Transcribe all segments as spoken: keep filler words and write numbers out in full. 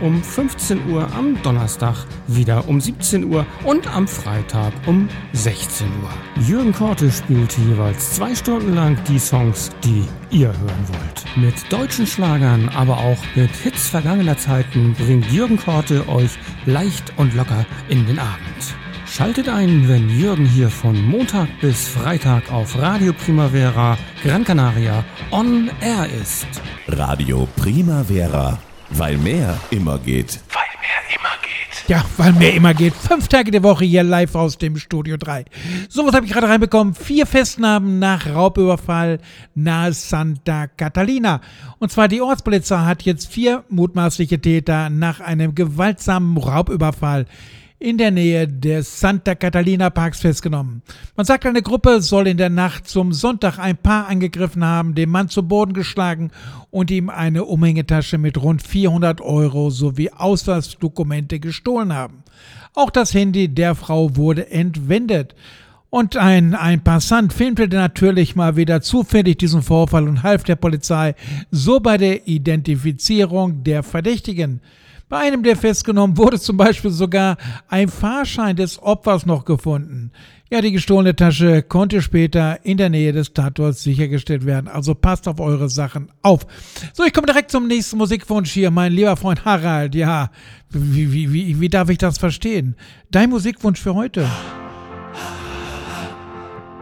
um fünfzehn Uhr, am Donnerstag wieder um siebzehn Uhr und am Freitag um sechzehn Uhr. Jürgen Korte spielt jeweils zwei Stunden lang die Songs, die ihr hören wollt. Mit deutschen Schlagern, aber auch mit Hits vergangener Zeiten bringt Jürgen Korte euch leicht und locker in den Abend. Schaltet ein, wenn Jürgen hier von Montag bis Freitag auf Radio Primavera Gran Canaria on Air ist. Radio Primavera, weil mehr immer geht. Weil mehr immer geht. Ja, weil mehr immer geht. Fünf Tage der Woche hier live aus dem Studio drei. So, was habe ich gerade reinbekommen? Vier Festnahmen nach Raubüberfall nahe Santa Catalina. Und zwar die Ortspolizei hat jetzt vier mutmaßliche Täter nach einem gewaltsamen Raubüberfall in der Nähe des Santa Catalina Parks festgenommen. Man sagt, eine Gruppe soll in der Nacht zum Sonntag ein Paar angegriffen haben, den Mann zu Boden geschlagen und ihm eine Umhängetasche mit rund vierhundert Euro sowie Ausweisdokumente gestohlen haben. Auch das Handy der Frau wurde entwendet. Und ein, ein Passant filmte natürlich mal wieder zufällig diesen Vorfall und half der Polizei so bei der Identifizierung der Verdächtigen. Bei einem der festgenommen wurde zum Beispiel sogar ein Fahrschein des Opfers noch gefunden. Ja, die gestohlene Tasche konnte später in der Nähe des Tatorts sichergestellt werden. Also passt auf eure Sachen auf. So, ich komme direkt zum nächsten Musikwunsch hier, mein lieber Freund Harald. Ja, wie, wie, wie, wie darf ich das verstehen? Dein Musikwunsch für heute?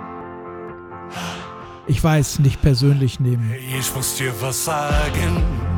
Ich weiß, nicht persönlich nehmen. Ich muss dir was sagen.